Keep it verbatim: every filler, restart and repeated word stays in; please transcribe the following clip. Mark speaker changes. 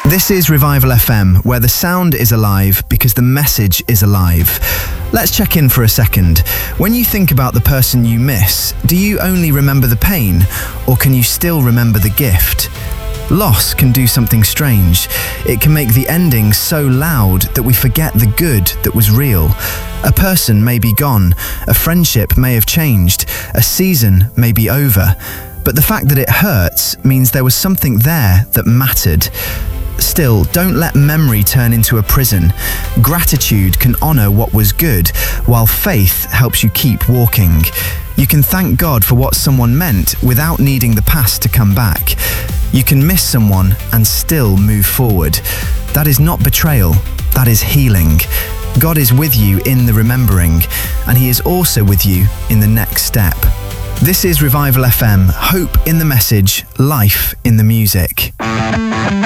Speaker 1: This is Revival F M, where the sound is alive because the message is alive. Let's check in for a second. When you think about the person you miss, do you only remember the pain, or can you still remember the gift? Loss can do something strange. It can make the ending so loud that we forget the good that was real. A person may be gone, a friendship may have changed, a season may be over, but the fact that it hurts means there was something there that mattered. Still, don't let memory turn into a prison. Gratitude can honour what was good, while faith helps you keep walking. You can thank God for what someone meant without needing the past to come back. You can miss someone and still move forward. That is not betrayal, that is healing. God is with you in the remembering, and He is also with you in the next step. This is Revival F M, hope in the message, life in the music.